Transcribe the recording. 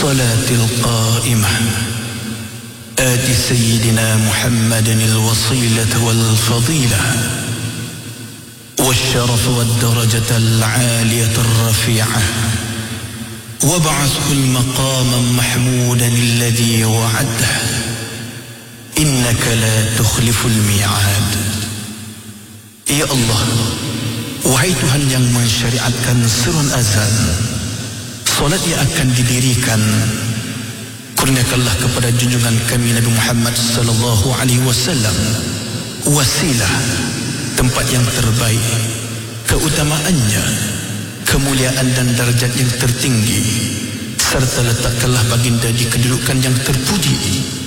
الصلاة القائمة آت سيدنا محمد الوصيلة والفضيلة والشرف والدرجة العالية الرفيعة وابعثه المقام محمودا الذي وعده إنك لا تخلف الميعاد. Ya Allah, wahai Tuhan yang mensyariatkan sirun azan, solat yang akan didirikan, kurniakanlah kepada junjungan kami Nabi Muhammad sallallahu alaihi wasallam wasilah, tempat yang terbaik, keutamaannya, kemuliaan dan darjat yang tertinggi, serta letakkanlah baginda di kedudukan yang terpuji